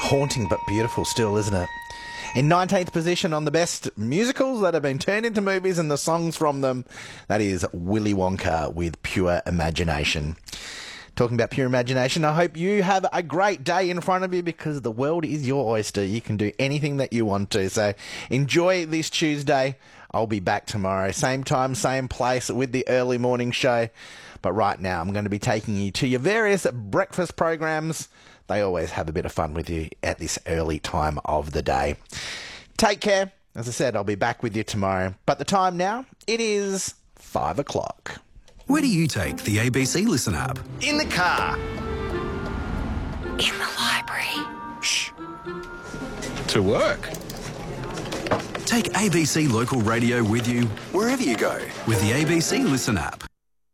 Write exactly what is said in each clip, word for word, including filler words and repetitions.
Haunting but beautiful still, isn't it? In nineteenth position on the best musicals that have been turned into movies and the songs from them, that is Willy Wonka with Pure Imagination. Talking about pure imagination, I hope you have a great day in front of you because the world is your oyster. You can do anything that you want to. So enjoy this Tuesday. I'll be back tomorrow. Same time, same place with the early morning show. But right now, I'm going to be taking you to your various breakfast programs. They always have a bit of fun with you at this early time of the day. Take care. As I said, I'll be back with you tomorrow. But the time now, it is five o'clock. Where do you take the A B C Listen app? In the car. In the library. Shh. To work. Take A B C Local Radio with you wherever you go with the A B C Listen app.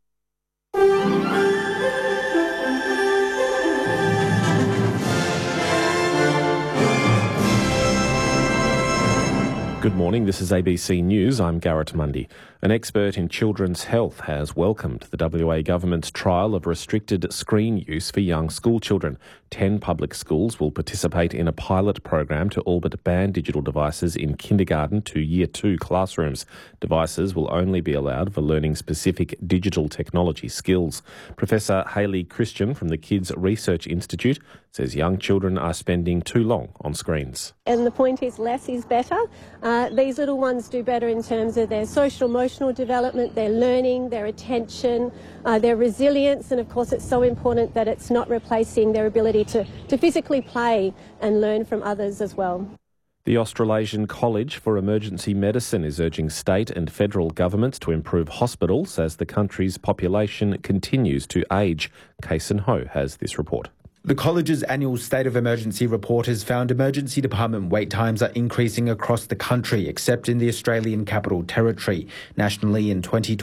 Good morning, this is A B C News. I'm Garrett Mundy. An expert in children's health has welcomed the W A government's trial of restricted screen use for young school children. Ten public schools will participate in a pilot program to all but ban digital devices in kindergarten to year two classrooms. Devices will only be allowed for learning specific digital technology skills. Professor Hayley Christian from the Kids Research Institute says young children are spending too long on screens. And the point is less is better. Uh, these little ones do better in terms of their social emotional development, their learning, their attention, uh, their resilience, and of course it's so important that it's not replacing their ability to, to physically play and learn from others as well. The Australasian College for Emergency Medicine is urging state and federal governments to improve hospitals as the country's population continues to age. Kason Ho has this report. The college's annual State of Emergency report has found emergency department wait times are increasing across the country, except in the Australian Capital Territory. Nationally, in twenty